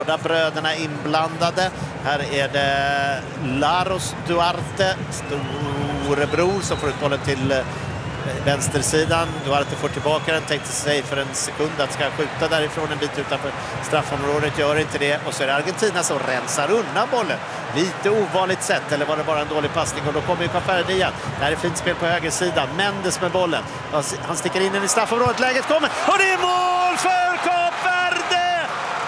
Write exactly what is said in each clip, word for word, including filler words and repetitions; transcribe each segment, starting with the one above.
Båda bröderna inblandade. Här är det Laros Duarte, storebror, som får ut bollen till vänstersidan. Duarte får tillbaka den, tänkte sig för en sekund att ska skjuta därifrån en bit utanför straffområdet, gör inte det. Och så är det Argentina som rensar undan bollen. Lite ovanligt sätt, eller var det bara en dålig passning? Och då kommer ju Campverde igen. Det här är fint spel på högersidan. Mendes med bollen. Han sticker in den i straffområdet, läget kommer. Och det är mål för Campverde!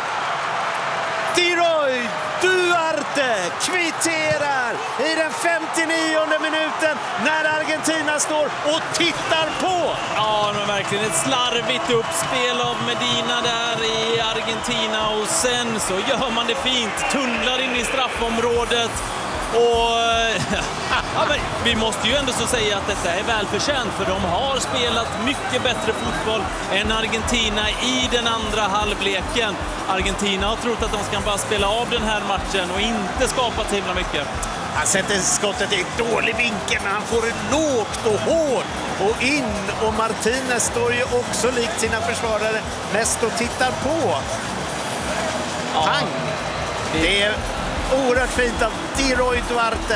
Diroy Duarte kvitterar i den femtionionde minuten när Argentina står och tittar på. Ja, men verkligen ett slarvigt uppspel av Medina där i Argentina, och sen så gör man det fint, tunnlar in i straffområdet. Och ja, men vi måste ju ändå så säga att detta är välförtjänt, för de har spelat mycket bättre fotboll än Argentina i den andra halvleken. Argentina har trott att de ska bara spela av den här matchen och inte skapa så himla mycket. Han sätter skottet i en dålig vinkel, men han får det lågt och hårt och in. Och Martinez står ju också likt sina försvarare mest och tittar på. Ja, Pang! Det är oerhört fint av Diroy Duarte.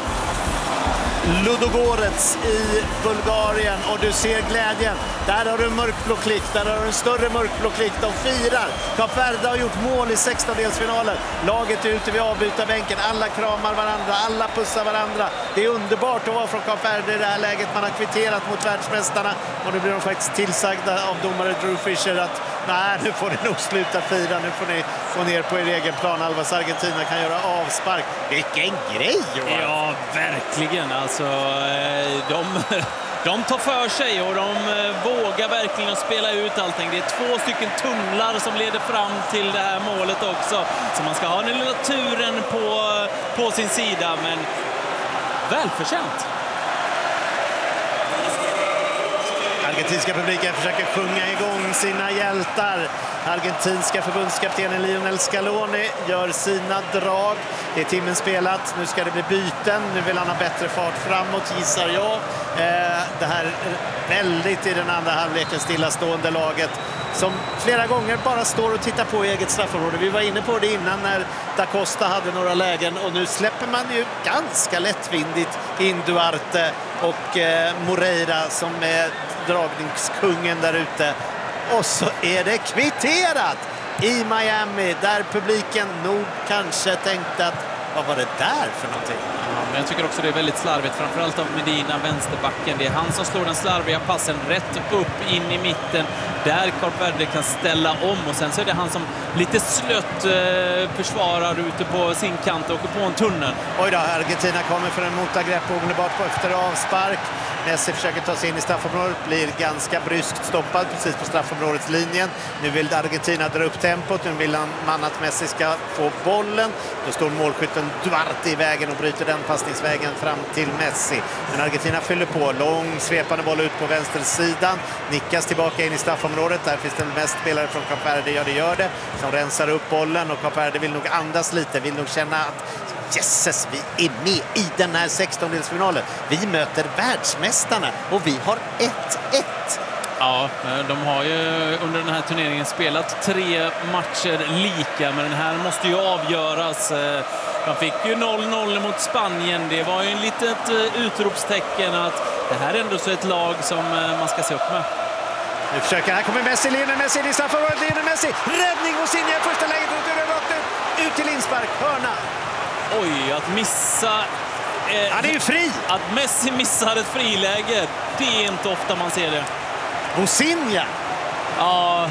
Ludogorets i Bulgarien, och du ser glädjen. Där har du en mörkblå klick, där har du en större mörkblå klick. De firar. Campverde har gjort mål i sextondelsfinalen. Laget är ute vid avbytarbänken. Alla kramar varandra, alla pussar varandra. Det är underbart att vara från Campverde i det här läget. Man har kvitterat mot världsmästarna, och nu blir de faktiskt tillsagda av domare Drew Fisher att nej, nu får ni nog sluta fira. Nu får ni gå ner på er egen plan. Alvas Argentina kan göra avspark. Vilken grej, Johan! Ja, verkligen. Alltså, de, de tar för sig och de vågar verkligen att spela ut allting. Det är två stycken tunnlar som leder fram till det här målet också. Så man ska ha den lilla turen på, på sin sida, men välförtjänt. Argentinska publiken försöker sjunga igång sina hjältar. Argentinska förbundskaptenen Lionel Scaloni gör sina drag. Det är timmen spelat. Nu ska det bli byten. Nu vill han ha bättre fart framåt, gissar jag. Eh, det här är väldigt i den andra halvleken stillastående laget som flera gånger bara står och tittar på eget straffområde. Vi var inne på det innan när Da Costa hade några lägen, och nu släpper man ju ganska lättvindigt in Duarte och eh, Moreira som är dragningskungen där ute. Och så är det kvitterat i Miami, där publiken nog kanske tänkte att vad var det där för någonting? Ja, men jag tycker också det är väldigt slarvigt, framförallt av Medina, vänsterbacken. Det är han som slår den slarviga passen rätt upp in i mitten, där Campverde kan ställa om, och sen så är det han som lite slött eh, försvarar ute på sin kant och åker på en tunnel. Oj då, Argentina kommer för en motagrepp omedelbart på efter avspark. Messi försöker ta sig in i straffområdet, blir ganska bryskt stoppad precis på straffområdets linjen. Nu vill Argentina dra upp tempot, nu vill man att Messi ska få bollen. Då står målskytten Duarte i vägen och bryter den passningsvägen fram till Messi. Men Argentina fyller på, lång svepande boll ut på vänstersidan. Nickas tillbaka in i straffområdet, där finns det mest spelare från Campverde, ja det gör det. Som rensar upp bollen, och Campverde vill nog andas lite, vill nog känna att jesses, vi är med i den här sextondelsfinalen. Vi möter världsmästarna och vi har ett ett. Ja, de har ju under den här turneringen spelat tre matcher lika, men den här måste ju avgöras. De fick ju noll noll mot Spanien. Det var ju en litet utropstecken att det här är ändå så ett lag som man ska se upp med. Nu försöker, här kommer Messi, Lionel Messi i straffområdet, Lionel Messi, räddning hos Inja, första läget rakt ut, ut till inspark, hörna. Oj, att missa... Eh, Han är ju fri! Att Messi missar ett friläge, det är inte ofta man ser det. Bosinja! Ja...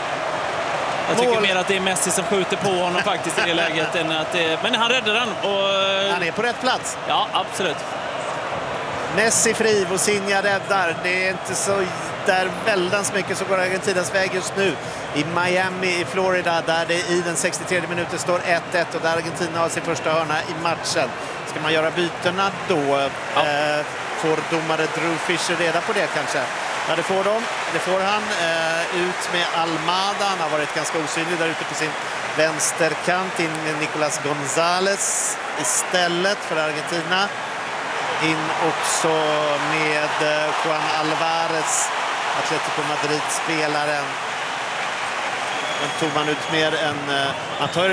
Jag tycker Mål. mer att det är Messi som skjuter på honom faktiskt i det läget. Än att det... Men han räddar den. Och... Han är på rätt plats. Ja, absolut. Messi fri, Bosinja räddar. Det är inte så där väldans mycket så går Argentinas väg just nu. I Miami i Florida, där det i den sextiotredje minuten står ett ett och där Argentina har sin första hörna i matchen. Ska man göra bytena då? Ja. Eh, får domare Drew Fisher reda på det kanske? Ja, det får de. Det får han. Eh, ut med Almada. Han har varit ganska osynlig där ute på sin vänsterkant. In med Nicolas González istället för Argentina. In också med Juan Alvarez, Atletico Madrid-spelaren. Men tog man ut mer än... Man tar